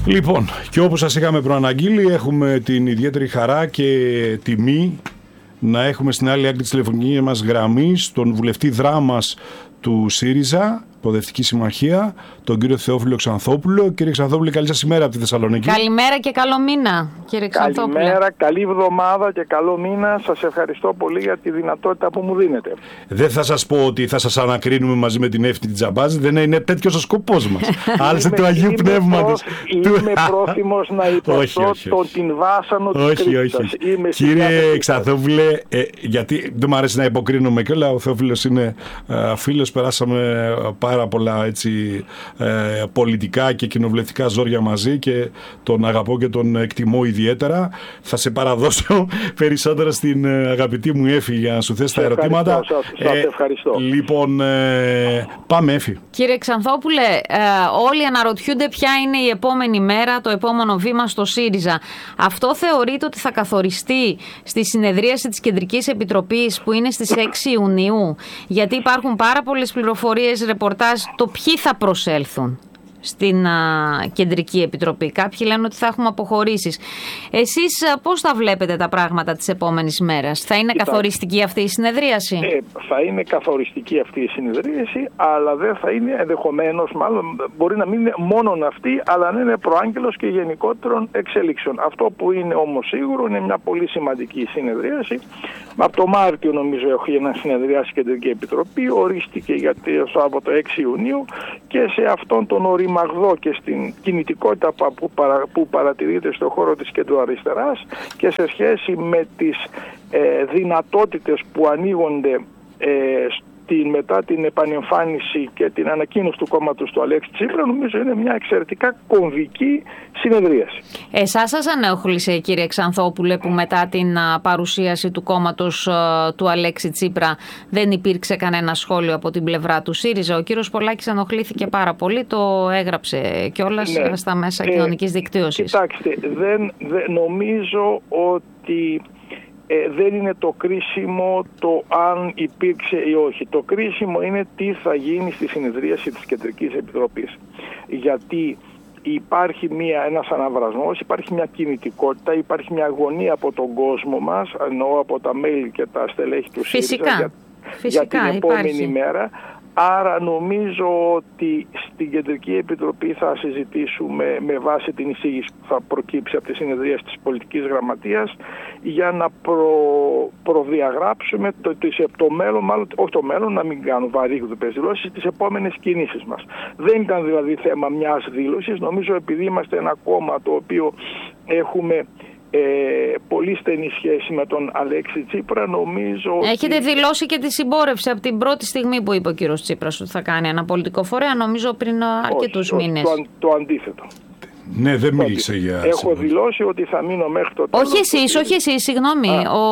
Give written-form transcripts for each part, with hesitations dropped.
Λοιπόν, και όπως σας είχαμε προαναγγείλει, έχουμε την ιδιαίτερη χαρά και τιμή να έχουμε στην άλλη άκρη της τηλεφωνικής μας γραμμής τον βουλευτή Δράμας του ΣΥΡΙΖΑ, Προοδευτική Συμμαχία, τον κύριο Θεόφιλο Ξανθόπουλο. Κύριε Ξανθόπουλε, καλή σας ημέρα από τη Θεσσαλονίκη. Καλημέρα και καλό μήνα, κύριε Ξανθόπουλε. Καλημέρα, καλή εβδομάδα και καλό μήνα. Σας ευχαριστώ πολύ για τη δυνατότητα που μου δίνετε. Δεν θα σας πω ότι θα σας ανακρίνουμε μαζί με την Εύτη Τζαμπάζη, δεν είναι τέτοιος ο σκοπός μας. Άλλωστε του Αγίου Πνεύματος. Είμαι πρόθυμος να υποστώ την βάσανο της κρίσης. Κύριε Ξανθόπουλε, γιατί δεν μου αρέσει να υποκρίνουμε και όλα, ο Θεόφιλος είναι φίλος, περάσαμε πάρα πολλά έτσι, πολιτικά και κοινοβουλευτικά ζόρια μαζί και τον αγαπώ και τον εκτιμώ ιδιαίτερα. Θα σε παραδώσω περισσότερα στην αγαπητή μου Έφη για να σου θέσει τα ερωτήματα. Σας ευχαριστώ. Λοιπόν, πάμε Έφη. Κύριε Ξανθόπουλε, όλοι αναρωτιούνται ποια είναι η επόμενη μέρα, το επόμενο βήμα στο ΣΥΡΙΖΑ. Αυτό θεωρείτε ότι θα καθοριστεί στη συνεδρίαση της Κεντρικής Επιτροπής που είναι στις 6 Ιουνίου, γιατί υπάρχουν πάρα πολλές πληροφορίες, ρεπορτάζ, το ποιοι θα προσέλθουν στην Κεντρική Επιτροπή. Κάποιοι λένε ότι θα έχουμε αποχωρήσεις. Εσείς πώς θα βλέπετε τα πράγματα της επόμενης μέρας? Θα είναι καθοριστική αυτή η συνεδρίαση? Θα είναι καθοριστική αυτή η συνεδρίαση, αλλά δεν θα είναι ενδεχομένως, μάλλον μπορεί να μην είναι μόνον αυτή, αλλά να είναι προάγγελος και γενικότερων εξέλιξεων. Αυτό που είναι όμως σίγουρο είναι μια πολύ σημαντική συνεδρίαση. Από το Μάρτιο νομίζω έχει να συνεδριάσει η Κεντρική Επιτροπή, ορίστηκε από το 6 Ιουνίου και σε αυτόν τον οριμαγδό και στην κινητικότητα που παρατηρείται στον χώρο της κεντροαριστεράς και σε σχέση με τις δυνατότητες που ανοίγονται μετά την επανεμφάνιση και την ανακοίνωση του κόμματος του Αλέξη Τσίπρα, νομίζω είναι μια εξαιρετικά κομβική συνεδρίαση. Εσάς σας ανέοχλησε, κύριε Ξανθόπουλε, που μετά την παρουσίαση του κόμματος του Αλέξη Τσίπρα δεν υπήρξε κανένα σχόλιο από την πλευρά του ΣΥΡΙΖΑ? Ο κύριος Πολάκης ενοχλήθηκε πάρα πολύ, το έγραψε κιόλας στα μέσα κοινωνικής δικτύωσης. Κοιτάξτε, δεν νομίζω ότι δεν είναι το κρίσιμο το αν υπήρξε ή όχι. Το κρίσιμο είναι τι θα γίνει στη συνεδρίαση της Κεντρικής Επιτροπής. Γιατί υπάρχει ένας αναβρασμός, υπάρχει μια κινητικότητα, υπάρχει μια αγωνία από τον κόσμο μας, εννοώ από τα μέλη και τα στελέχη του ΣΥΡΙΖΑ για την επόμενη μέρα. Άρα νομίζω ότι στην Κεντρική Επιτροπή θα συζητήσουμε με βάση την εισήγηση που θα προκύψει από τη συνεδρία της Πολιτικής Γραμματείας για να προδιαγράψουμε το μέλλον, μάλλον όχι το μέλλον, να μην κάνουν βαρύγδουπες δηλώσεις, τις επόμενες κινήσεις μας. Δεν ήταν δηλαδή θέμα μιας δήλωσης. Νομίζω επειδή είμαστε ένα κόμμα το οποίο έχουμε πολύ στενή σχέση με τον Αλέξη Τσίπρα, νομίζω. Έχετε δηλώσει και τη συμπόρευση από την πρώτη στιγμή που είπε ο κύριος Τσίπρας ότι θα κάνει ένα πολιτικό φορέα, νομίζω πριν αρκετούς μήνες. Το αντίθετο. Ναι, δεν μίλησε για. Έχω δηλώσει ότι θα μείνω μέχρι το τέλος. Όχι εσείς, συγγνώμη.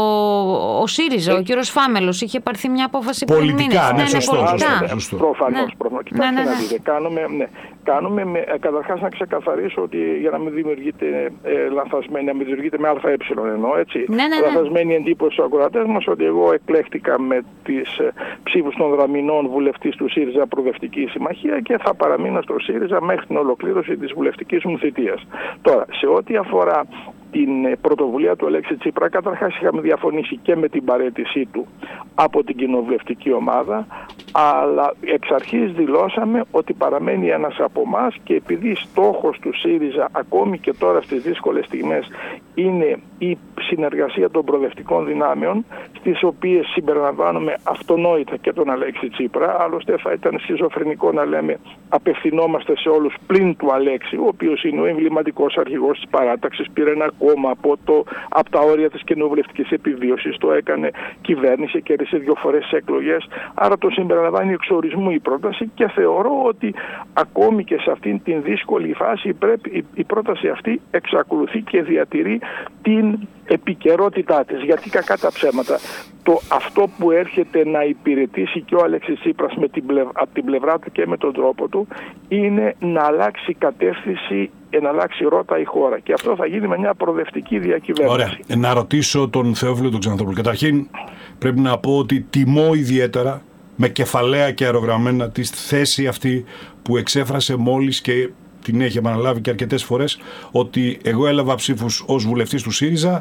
Ο ΣΥΡΙΖΑ, ο κύριος Φάμελος, είχε πάρθει μια απόφαση πριν μήνες. Πολιτικά, ναι, σωστό. Προφανώς. Κοιτάξτε να δείτε, καταρχάς να ξεκαθαρίσω ότι για να μην δημιουργείται λανθασμένη, να μην δημιουργείται με ΑΕ εννοώ, έτσι. Λανθασμένη εντύπωση στους ακροατές μας ότι εγώ εκλέχτηκα με τις ψήφους των δραμηνών βουλευτής του ΣΥΡΙΖΑ Προοδευτική Συμμαχία και θα παραμείνω στο ΣΥΡΙΖΑ μέχρι την ολοκλήρωση της βουλευτικής μου θητείας. Τώρα, σε ό,τι αφορά την πρωτοβουλία του Αλέξη Τσίπρα, καταρχάς είχαμε διαφωνήσει και με την παραίτησή του από την κοινοβουλευτική ομάδα, αλλά εξ αρχής δηλώσαμε ότι παραμένει ένας από εμάς και επειδή στόχος του ΣΥΡΙΖΑ ακόμη και τώρα στις δύσκολες στιγμές είναι η συνεργασία των προοδευτικών δυνάμεων, στις οποίες συμπεριλαμβάνουμε αυτονόητα και τον Αλέξη Τσίπρα. Άλλωστε θα ήταν σχιζοφρενικό να λέμε απευθυνόμαστε σε όλους πλην του Αλέξη, ο οποίος είναι ο εμβληματικός αρχηγός της παράταξης, πήρε ένα κόμμα από τα όρια της κοινοβουλευτικής επιβίωσης, το έκανε κυβέρνηση, κέρδισε 2 φορές εκλογές, άρα το συμπεριλαμβάνει εξορισμού η πρόταση και θεωρώ ότι ακόμη και σε αυτήν την δύσκολη φάση η πρόταση αυτή εξακολουθεί και διατηρεί την επικαιρότητά της. Γιατί κακά τα ψέματα, αυτό που έρχεται να υπηρετήσει και ο Αλέξης Τσίπρας από την πλευρά του και με τον τρόπο του είναι να αλλάξει κατεύθυνση, να αλλάξει ρότα η χώρα. Και αυτό θα γίνει με μια προοδευτική διακυβέρνηση. Ωραία. Να ρωτήσω τον Θεόφιλο τον Ξανθόπουλο. Καταρχήν πρέπει να πω ότι τιμώ ιδιαίτερα με κεφαλαία και αερογραμμένα τη θέση αυτή που εξέφρασε μόλις και την έχει επαναλάβει και αρκετές φορές, ότι εγώ έλαβα ψήφους ως βουλευτής του ΣΥΡΙΖΑ,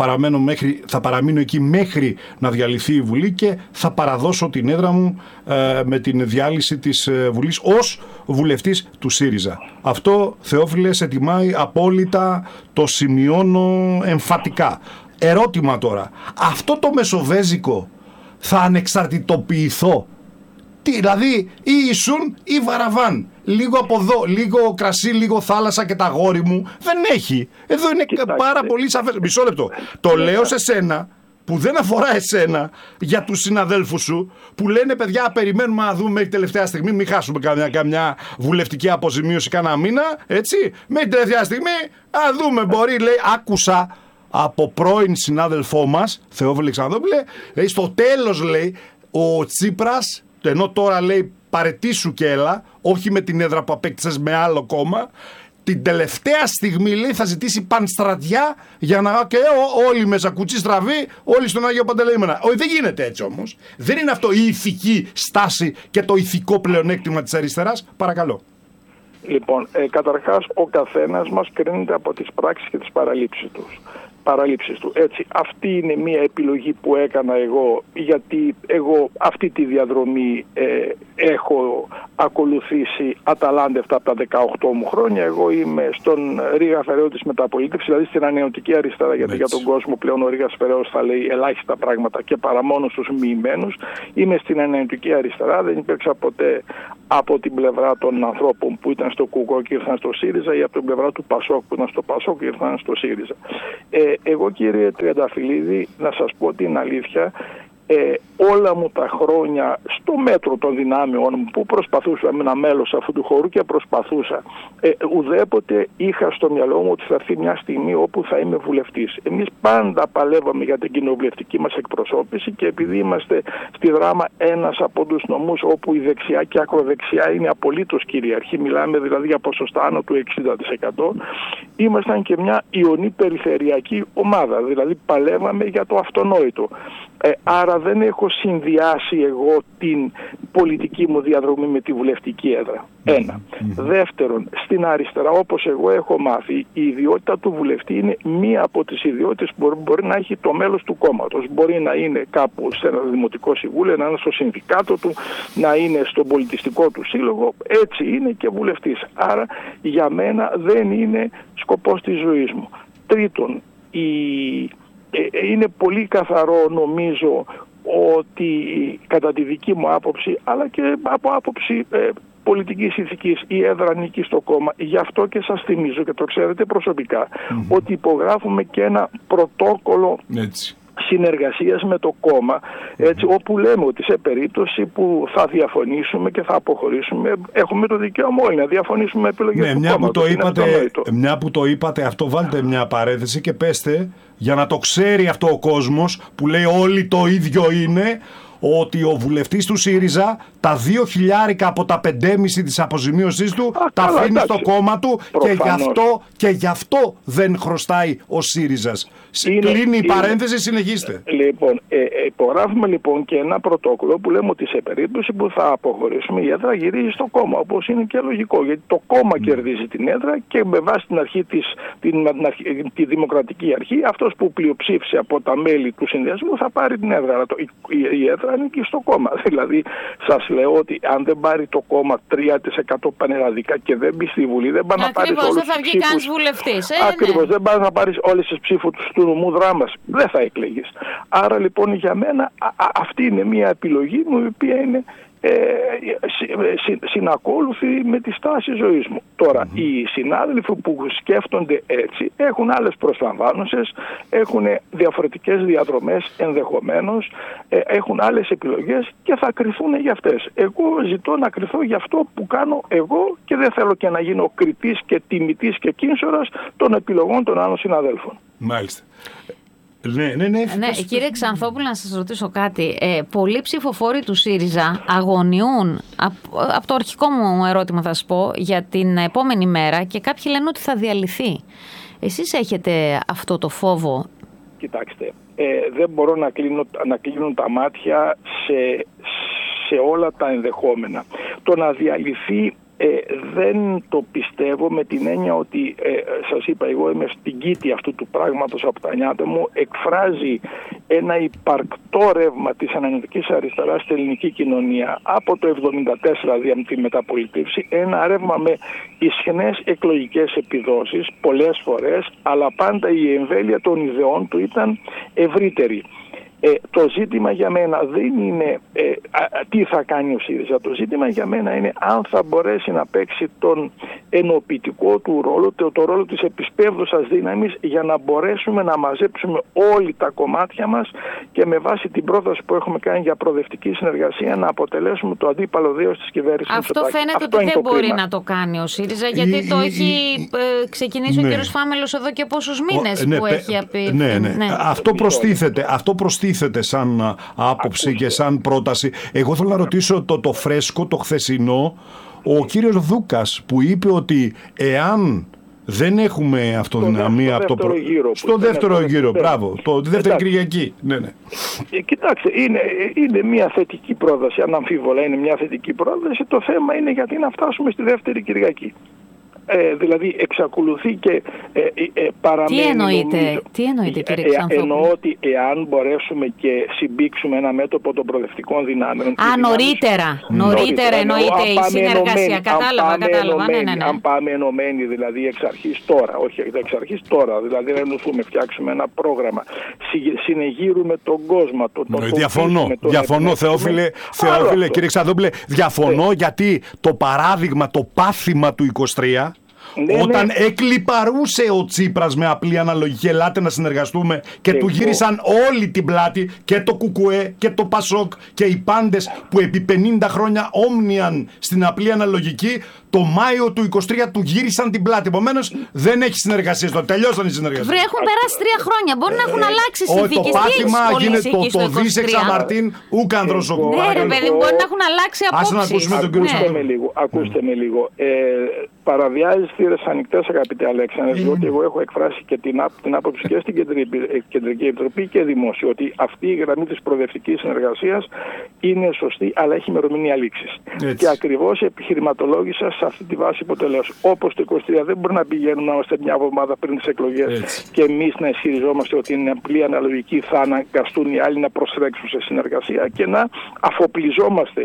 θα παραμείνω εκεί μέχρι να διαλυθεί η Βουλή και θα παραδώσω την έδρα μου με την διάλυση της Βουλής ως βουλευτής του ΣΥΡΙΖΑ. Αυτό, Θεόφιλε, σε τιμάει απόλυτα, το σημειώνω εμφατικά. Ερώτημα τώρα, αυτό το μεσοβέζικο θα ανεξαρτητοποιηθώ? Δηλαδή ή ήσουν ή βαραβάν. Λίγο από εδώ, λίγο κρασί, λίγο θάλασσα και τα αγόρι μου. Δεν έχει. Εδώ είναι πάρα πολύ σαφές. Μισό λεπτό. Το λέω σε σένα, που δεν αφορά εσένα, για τους συναδέλφους σου που λένε παιδιά, περιμένουμε να δούμε μέχρι τελευταία στιγμή, μην χάσουμε καμιά βουλευτική αποζημίωση κανένα μήνα, έτσι. Μέχρι τελευταία στιγμή, να δούμε, μπορεί, λέει, άκουσα από πρώην συνάδελφό μας, Θεόφιλε Ξανθόπουλε, λέει, στο τέλος, λέει, ο Τσίπρας, ενώ τώρα λέει παρετήσου και έλα, όχι με την έδρα που απέκτησες με άλλο κόμμα, την τελευταία στιγμή, λέει, θα ζητήσει πανστρατιά για να και όλοι μέσα κουτσί στραβή, όλοι στον Άγιο Παντελεήμονα. Δεν γίνεται έτσι όμως. Δεν είναι αυτό η ηθική στάση και το ηθικό πλεονέκτημα της αριστεράς. Παρακαλώ. Λοιπόν, καταρχάς ο καθένας μας κρίνεται από τις πράξεις και τις παραλήψεις του. Έτσι, αυτή είναι μια επιλογή που έκανα εγώ, γιατί εγώ αυτή τη διαδρομή έχω ακολουθήσει αταλάντευτα από τα 18 μου χρόνια. Εγώ είμαι στον Ρήγα Φεραίος της μεταπολίτευσης, δηλαδή στην ανεωτική αριστερά, γιατί για τον κόσμο πλέον ο Ρήγας Φεραίος θα λέει ελάχιστα πράγματα και παρά μόνο στους μοιημένους. Είμαι στην ανεωτική αριστερά, δεν υπήρξα ποτέ από την πλευρά των ανθρώπων που ήταν στο ΚΚΟ και ήρθαν στο ΣΥΡΙΖΑ ή από την πλευρά του ΠΑΣΟΚ που ήταν στο ΠΑΣΟΚ και ήρθαν στο ΣΥΡΙΖΑ. Εγώ, κύριε Τριανταφυλλίδη, να σας πω την αλήθεια, όλα μου τα χρόνια στο μέτρο των δυνάμεων μου που προσπαθούσα, είμαι ένα μέλος αυτού του χώρου και προσπαθούσα, ουδέποτε είχα στο μυαλό μου ότι θα έρθει μια στιγμή όπου θα είμαι βουλευτής. Εμείς πάντα παλεύαμε για την κοινοβουλευτική μας εκπροσώπηση και επειδή είμαστε στη Δράμα ένας από τους νομούς όπου η δεξιά και η ακροδεξιά είναι απολύτως κυριαρχή, μιλάμε δηλαδή για ποσοστά άνω του 60%, ήμασταν και μια ιονή περιφερειακή ομάδα, δηλαδή παλεύαμε για το αυτονόητο. Άρα δεν έχω συνδυάσει εγώ την πολιτική μου διαδρομή με τη βουλευτική έδρα. Ένα. Δεύτερον, στην αριστερά, όπως εγώ έχω μάθει, η ιδιότητα του βουλευτή είναι μία από τις ιδιότητες που μπορεί να έχει το μέλος του κόμματος. Μπορεί να είναι κάπου σε ένα δημοτικό συμβούλιο, να είναι στο συνδικάτο του, να είναι στον πολιτιστικό του σύλλογο. Έτσι είναι και βουλευτής. Άρα για μένα δεν είναι σκοπός της ζωής μου. Τρίτον, είναι πολύ καθαρό, νομίζω, ότι κατά τη δική μου άποψη, αλλά και από άποψη πολιτικής ηθικής, η έδρα ανήκει στο κόμμα. Γι' αυτό και σας θυμίζω, και το ξέρετε προσωπικά, ότι υπογράφουμε και ένα πρωτόκολλο συνεργασίας με το κόμμα, έτσι, όπου λέμε ότι σε περίπτωση που θα διαφωνήσουμε και θα αποχωρήσουμε, έχουμε το δικαίωμα όλοι να διαφωνήσουμε με επιλογές του κόμματος. Μια που το είπατε, αυτό βάλτε μια παρένθεση και πέστε, για να το ξέρει αυτό ο κόσμος που λέει όλοι το ίδιο είναι, ότι ο βουλευτής του ΣΥΡΙΖΑ τα 2.000 από τα 5,5 της αποζημίωσής του τα αφήνει στο κόμμα του και γι' αυτό δεν χρωστάει ο ΣΥΡΙΖΑς. Κλείνει η παρένθεση, συνεχίστε. Λοιπόν, υπογράφουμε λοιπόν και ένα πρωτόκολλο που λέμε ότι σε περίπτωση που θα αποχωρήσουμε η έδρα γυρίζει στο κόμμα, όπως είναι και λογικό, γιατί το κόμμα κερδίζει την έδρα και με βάση την αρχή τη δημοκρατική αρχή, αυτός που πλειοψήφισε από τα μέλη του συνδυασμού θα πάρει την έδρα. Αλλά η έδρα ανήκει στο κόμμα. Δηλαδή, σας λέω ότι αν δεν πάρει το κόμμα 3% πανελλαδικά και δεν μπει στη Βουλή, δεν πάει να πάρει όλους τους ψήφους. Ακριβώς, δεν θα βγει κανείς βουλευτής. Ακριβώς, δεν πάει να πάρει όλες τις ψήφους του νομού Δράμας. Δεν θα εκλεγείς. Άρα λοιπόν για μένα αυτή είναι μια επιλογή μου, η οποία είναι συνακόλουθη με τη στάση ζωής μου. Τώρα, οι συνάδελφοι που σκέφτονται έτσι έχουν άλλες προσλαμβάνωσες, έχουν διαφορετικές διαδρομές ενδεχομένως, έχουν άλλες επιλογές και θα κριθούν για αυτές. Εγώ ζητώ να κριθώ για αυτό που κάνω εγώ και δεν θέλω και να γίνω κριτής και τιμητής και κίνσορας των επιλογών των άλλων συναδέλφων. Μάλιστα. Ναι, κύριε Ξανθόπουλε, να σας ρωτήσω κάτι. Πολλοί ψηφοφόροι του ΣΥΡΙΖΑ αγωνιούν, από το αρχικό μου ερώτημα θα σας πω, για την επόμενη μέρα και κάποιοι λένε ότι θα διαλυθεί. Εσείς έχετε αυτό το φόβο? Κοιτάξτε, δεν μπορώ να κλείνουν τα μάτια σε όλα τα ενδεχόμενα. Το να διαλυθεί δεν το πιστεύω με την έννοια ότι, σας είπα, εγώ είμαι στην κήτη αυτού του πράγματος από τα νιάτα μου, εκφράζει ένα υπαρκτό ρεύμα της ανανεωτικής αριστεράς στην ελληνική κοινωνία από το 1974, δηλαδή από τη μεταπολιτεύση, ένα ρεύμα με ισχυρές εκλογικές επιδόσεις πολλές φορές, αλλά πάντα η εμβέλεια των ιδεών του ήταν ευρύτερη. Το ζήτημα για μένα δεν είναι τι θα κάνει ο ΣΥΡΙΖΑ. Το ζήτημα για μένα είναι αν θα μπορέσει να παίξει τον ενοποιητικό του ρόλο, το ρόλο της επισπεύδουσας δύναμης, για να μπορέσουμε να μαζέψουμε όλοι τα κομμάτια μας και με βάση την πρόταση που έχουμε κάνει για προοδευτική συνεργασία να αποτελέσουμε το αντίπαλο δέος της κυβέρνησης. Αυτό φαίνεται ότι δεν μπορεί να το κάνει ο ΣΥΡΙΖΑ, γιατί το έχει ξεκινήσει ο κ. Φάμελος εδώ και πόσους μήνες που έχει απεί. Αυτό προστίθεται σαν άποψη και σαν πρόταση. Εγώ θέλω να ρωτήσω το φρέσκο, το χθεσινό, ο κύριος Δούκας που είπε ότι εάν δεν έχουμε αυτοδυναμία στο δεύτερο γύρο, μπράβο, τη δεύτερη Κυριακή. Ναι. Κοιτάξτε, είναι μια θετική πρόταση, αναμφίβολα είναι μια θετική πρόταση. Το θέμα είναι γιατί να φτάσουμε στη δεύτερη Κυριακή. Δηλαδή εξακολουθεί και παραμένει. Τι εννοείτε κύριε Ξανθόπουλε? Εννοώ ότι εάν μπορέσουμε και συμπήξουμε ένα μέτωπο των προοδευτικών δυνάμεων. Νωρίτερα εννοείται η συνεργασία. Κατάλαβα. Ναι. Αν πάμε ενωμένοι δηλαδή εξ αρχής τώρα, όχι εξ αρχής τώρα, δηλαδή να ενωθούμε, φτιάξουμε ένα πρόγραμμα, συνεγείρουμε τον κόσμο. Διαφωνώ, Θεόφιλε, κύριε Ξανθόπουλε, διαφωνώ γιατί το παράδειγμα, το πάθημα του 23. Όταν εκλιπαρούσε ο Τσίπρας με απλή αναλογική, ελάτε να συνεργαστούμε, και του γύρισαν όλη την πλάτη, και το ΚΚΕ και το ΠΑΣΟΚ και οι πάντες που επί 50 χρόνια όμνιαν στην απλή αναλογική, το Μάιο του 23 του γύρισαν την πλάτη. Επομένως δεν έχει συνεργασίες. Το τελειώσαν οι συνεργασίες. Έχουν περάσει 3 χρόνια. Μπορεί να έχουν αλλάξει συνθήκες. Το πάθημα γίνεται το δίσεξα Μαρτίν Ούκανδρος ο κουμπάρος. Ναι, ρε παιδί, μπορεί να έχουν αλλάξει απόψεις. Ας να ακούσουμε τον κύριο Ξανθόπουλο. Ακούστε με λίγο. Παραβιάζει θύρες ανοιχτές, αγαπητέ Αλέξανδρε, διότι εγώ έχω εκφράσει και την άποψη και στην Κεντρική Επιτροπή και δημόσιο ότι αυτή η γραμμή της προοδευτικής συνεργασίας είναι σωστή, αλλά έχει ημερομηνία λήξης. Και ακριβώς επιχειρηματολόγησα σε αυτή τη βάση που το λέω. Όπως το 23 δεν μπορεί να πηγαίνουμε να είμαστε μια εβδομάδα πριν τις εκλογές και εμείς να ισχυριζόμαστε ότι είναι απλή αναλογική, θα αναγκαστούν οι άλλοι να προστρέξουν σε συνεργασία και να αφοπλιζόμαστε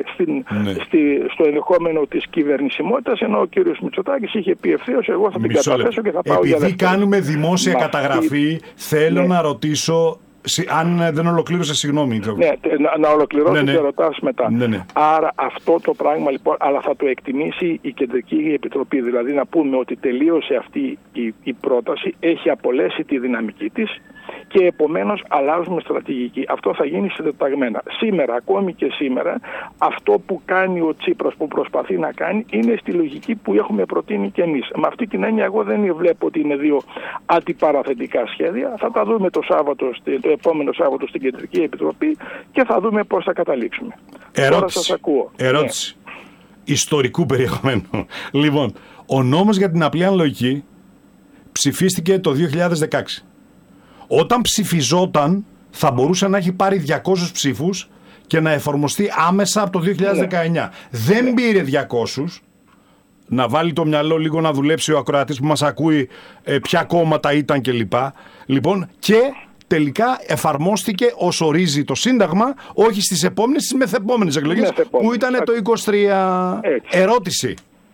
στο ενδεχόμενο της κυβερνησιμότητας, ενώ ο κύριος Μητσοτάκης είχε πει ευθέως, εγώ θα την καταθέσω και θα πάω για δεύτερο. Επειδή κάνουμε δημόσια καταγραφή, θέλω να ρωτήσω, αν δεν ολοκλήρωσε, συγγνώμη. Ναι, να ολοκληρώσω και ρωτάς μετά. Άρα αυτό το πράγμα λοιπόν, αλλά θα το εκτιμήσει η Κεντρική Επιτροπή, δηλαδή να πούμε ότι τελείωσε αυτή η πρόταση, έχει απολέσει τη δυναμική της και επομένως αλλάζουμε στρατηγική. Αυτό θα γίνει συντεταγμένα. Σήμερα, ακόμη και σήμερα, αυτό που κάνει ο Τσίπρας, που προσπαθεί να κάνει, είναι στη λογική που έχουμε προτείνει και εμείς. Με αυτή την έννοια εγώ δεν βλέπω ότι είναι δύο αντιπαραθετικά σχέδια. Θα τα δούμε το επόμενο Σάββατο στην Κεντρική Επιτροπή και θα δούμε πώς θα καταλήξουμε. Τώρα σας ακούω. Ερώτηση. Ιστορικού περιεχομένου. Λοιπόν, ο νόμος για την απλή αναλογική ψηφίστηκε το 2016. Όταν ψηφιζόταν θα μπορούσε να έχει πάρει 200 ψήφους και να εφαρμοστεί άμεσα από το 2019. Δεν πήρε 200. Να βάλει το μυαλό λίγο να δουλέψει ο ακροατής που μας ακούει ποια κόμματα ήταν κλπ. Λοιπόν, και τελικά εφαρμόστηκε ως ορίζει το Σύνταγμα, όχι στις επόμενες, στις μεθεπόμενες εκλογές που ήταν το 23. Ερώτηση.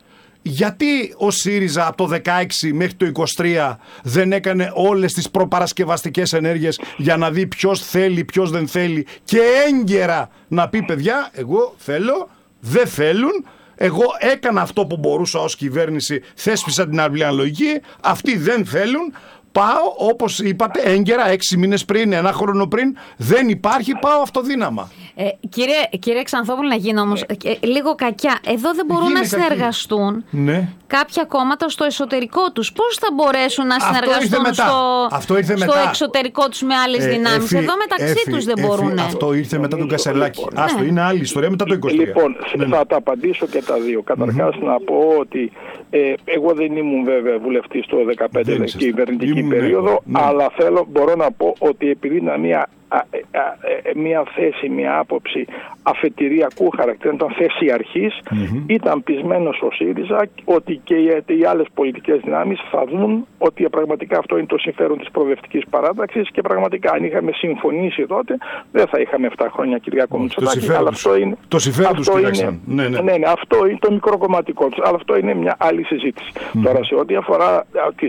Γιατί ο ΣΥΡΙΖΑ από το 16 μέχρι το 23 δεν έκανε όλες τις προπαρασκευαστικές ενέργειες για να δει ποιος θέλει, ποιος δεν θέλει και έγκαιρα να πει παιδιά, εγώ θέλω, δεν θέλουν, εγώ έκανα αυτό που μπορούσα ως κυβέρνηση, θέσπισα την απλή αναλογική, αυτοί δεν θέλουν, πάω όπως είπατε έγκαιρα 6 μήνες πριν, 1 χρόνο πριν, δεν υπάρχει, πάω αυτοδύναμα. Κύριε Ξανθόπουλο, να γίνει όμως λίγο κακιά. Εδώ δεν μπορούν να συνεργαστούν κάποια κόμματα στο εσωτερικό τους. Πώς θα μπορέσουν να συνεργαστούν στο εξωτερικό τους με άλλες δυνάμεις? Εδώ μεταξύ τους δεν μπορούν. Αυτό ήρθε μετά τον Κασελάκη. Άστο, είναι άλλη ιστορία μετά το 23. Λοιπόν, θα τα απαντήσω και τα δύο. Καταρχάς να πω ότι εγώ δεν ήμουν βέβαια βουλευτής το 2015 κυβερνητική περίοδο, αλλά μπορώ να πω ότι επειδή είναι μια μια θέση, μια άποψη αφετηριακού χαρακτήρα, ήταν θέση αρχής. Ήταν πεισμένος ο ΣΥΡΙΖΑ ότι και οι άλλες πολιτικές δυνάμεις θα δουν ότι πραγματικά αυτό είναι το συμφέρον της προοδευτικής παράταξης και πραγματικά αν είχαμε συμφωνήσει τότε δεν θα είχαμε 7 χρόνια Κυριάκο Μητσοτάκη. Αλλά αυτό είναι το συμφέρον τους κοιτάξαν. Ναι, αυτό είναι το μικρό κομματικό τους. Αλλά αυτό είναι μια άλλη συζήτηση. Τώρα σε ό,τι αφορά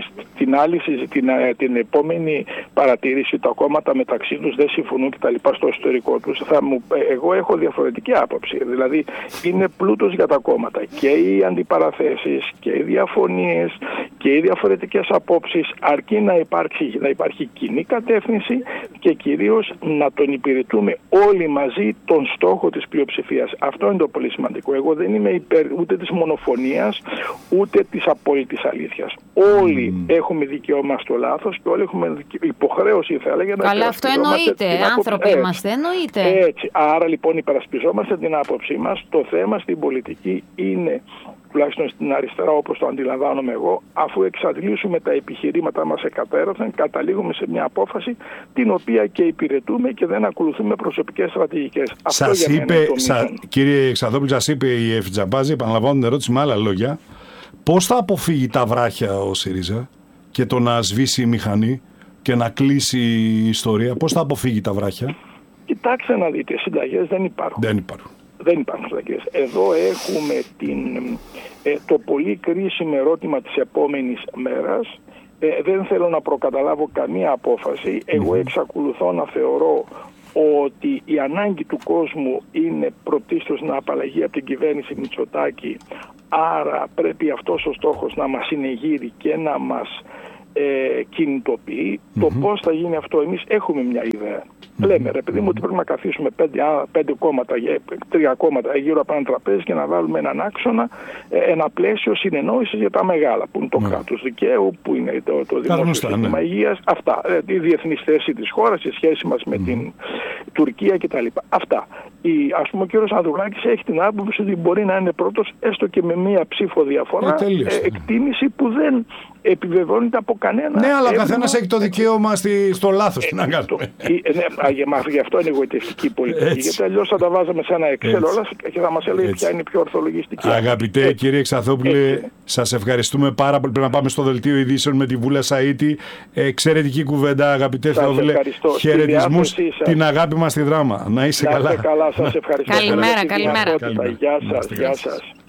την επόμενη παρατήρηση, τα κόμματα μεταξύ τους δεν συμφωνούν κτλ. Στο εσωτερικό τους, εγώ έχω διαφορετική άποψη. Δηλαδή είναι πλούτος για τα κόμματα και οι αντιπαραθέσεις και οι διαφωνίες και οι διαφορετικές απόψεις, αρκεί να υπάρχει κοινή κατεύθυνση και κυρίως να τον υπηρετούμε όλοι μαζί τον στόχο της πλειοψηφίας. Αυτό είναι το πολύ σημαντικό. Εγώ δεν είμαι υπέρ ούτε της μονοφωνίας ούτε της απόλυτης αλήθειας. Όλοι έχουμε δικαίωμα στο λάθος και όλοι έχουμε υποχρέωση, θα έλεγα, να καλά, αυτό εννοείται. Άνθρωποι είμαστε, εννοείται. Έτσι. Άρα λοιπόν υπερασπιζόμαστε την άποψή μας. Το θέμα στην πολιτική είναι, τουλάχιστον στην αριστερά όπως το αντιλαμβάνομαι εγώ, αφού εξαντλήσουμε τα επιχειρήματά μας εκατέρωθεν, καταλήγουμε σε μια απόφαση την οποία και υπηρετούμε και δεν ακολουθούμε προσωπικές στρατηγικές. Σας είπε, κύριε Εξαδόπουλο, σας είπε η Εφτζαμπάζη, επαναλαμβάνω την ερώτηση με άλλα λόγια, πώς θα αποφύγει τα βράχια ο ΣΥΡΙΖΑ και το να σβήσει η μηχανή και να κλείσει η ιστορία, πώς θα αποφύγει τα βράχια? Κοιτάξτε να δείτε, συνταγές δεν υπάρχουν. Δεν υπάρχουν συνταγές. Εδώ έχουμε το πολύ κρίσιμο ερώτημα της επόμενης μέρας. Δεν θέλω να προκαταλάβω καμία απόφαση. Εγώ εξακολουθώ να θεωρώ ότι η ανάγκη του κόσμου είναι πρωτίστως να απαλλαγεί από την κυβέρνηση Μητσοτάκη. Άρα πρέπει αυτός ο στόχος να μας συνεγείρει και να μας κινητοποιεί. Το πώς θα γίνει αυτό, εμείς έχουμε μια ιδέα. Λέμε, ρε παιδί μου, ότι πρέπει να καθίσουμε 5 κόμματα, 3 κόμματα γύρω από ένα τραπέζι και να βάλουμε έναν άξονα, ένα πλαίσιο συνεννόησης για τα μεγάλα, που είναι το κράτος δικαίου, που είναι το δημόσιο σύστημα υγείας, αυτά, η διεθνής θέση της χώρας, η σχέση μας με την Τουρκία κτλ. Αυτά. Ας πούμε, ο κύριος Ανδρουλάκης έχει την άποψη ότι μπορεί να είναι πρώτος, έστω και με μία ψήφο διαφορά, εκτίμηση που δεν επιβεβαιώνεται από κανένα. Ναι, αλλά ο καθένας έχει το δικαίωμα στο λάθος. Τι να κάνουμε. Γι' αυτό είναι εγωιτευτική πολιτική. Γιατί αλλιώς θα τα βάζαμε σε ένα Excel όλα και θα μας έλεγε ποια είναι η πιο ορθολογιστική. Αγαπητέ κύριε Εξαδόπουλε, σας ευχαριστούμε πάρα πολύ. Πρέπει να πάμε στο δελτίο ειδήσεων με τη Βούλα Σαΐτη. Εξαιρετική κουβέντα, αγαπητέ Θεόφιλε. Χαιρετισμούς, την αγάπη μας στη δράμα. Να είστε καλά. Σας ευχαριστώ. Καλημέρα. Γεια σας.